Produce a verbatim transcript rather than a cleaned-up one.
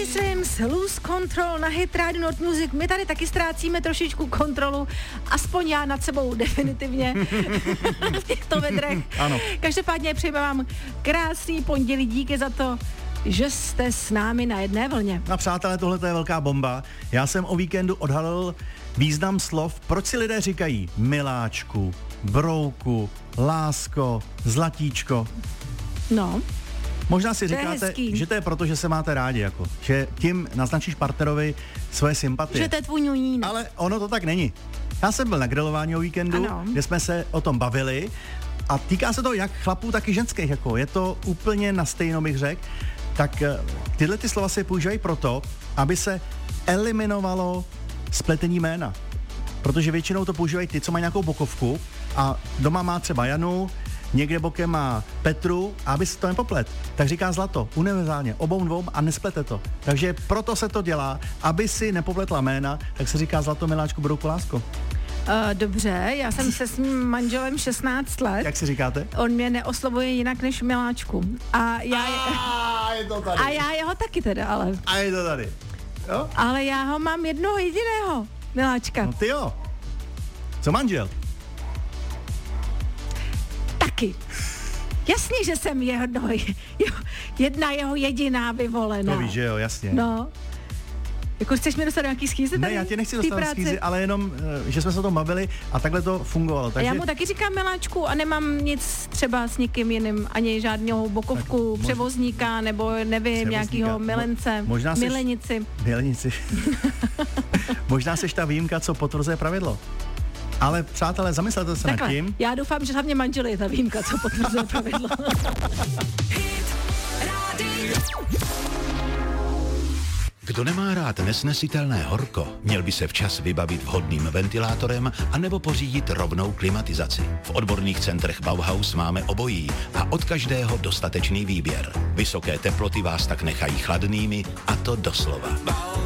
Slims, Lose Control na hit Radio Nord Music. My tady taky ztrácíme trošičku kontrolu, aspoň já nad sebou definitivně v těchto vedrech. Ano. Každopádně přeji vám krásný pondělí, díky za to, že jste s námi na jedné vlně. A přátelé, tohle je velká bomba. Já jsem o víkendu odhalil význam slov, proč si lidé říkají miláčku, brouku, lásko, zlatíčko. No. Možná si To je říkáte, hezký. že to je proto, že se máte rádi, jako, že tím naznačíš partnerovi svoje sympatie. Že to je tvůj ňunín. Ale ono to tak není. Já jsem byl na grilování o víkendu, Ano. kde jsme se o tom bavili a týká se to jak chlapů, tak i ženských. Jako. Je to úplně na stejno, bych řekl. Tak tyhle ty slova se používají proto, aby se eliminovalo spletení jména. Protože většinou to používají ty, co mají nějakou bokovku a doma má třeba Janu, někde bokem má Petru a aby se to nepoplet, tak říká Zlato, univerzálně, obou dvou a nesplete to. Takže proto se to dělá, aby si nepopletla jména, tak se říká Zlato, miláčku, brouku, lásko. Uh, dobře, já jsem se s mým manželem šestnáct let. Jak si říkáte? On mě neoslovuje jinak než miláčku. A já, A je to tady. a já jeho taky teda, ale. A je to tady. Jo? Ale já ho mám jednoho jediného, miláčka. No ty jo. Co manžel? Taky. Jasně, že jsem jedno, jedna jeho jediná vyvolená. To víš, že jo, jasně. No. Jako chceš mi dostat do nějaký schýzy tady? Ne, já tě nechci v té dostat na práci? schýzy, ale jenom, eh, že jsme se o tom bavili a takhle to fungovalo. A Takže já mu taky říkám miláčku a nemám nic třeba s nikým jiným, ani žádnou bokovku, Tak mož- převozníka, nebo nevím, Převozníka. nějakýho milence, Mo- možná seš- milenici. Milenici. Možná seš ta výjimka, co potvrzuje pravidlo. Ale přátelé, zamyslete se nad Takhle, tím. já doufám, že hlavně manžel je ta výjimka, co potvrzuje pravidlo. Kdo nemá rád nesnesitelné horko, měl by se včas vybavit vhodným ventilátorem anebo pořídit rovnou klimatizaci. V odborných centrech Bauhaus máme obojí a od každého dostatečný výběr. Vysoké teploty vás tak nechají chladnými, a to doslova.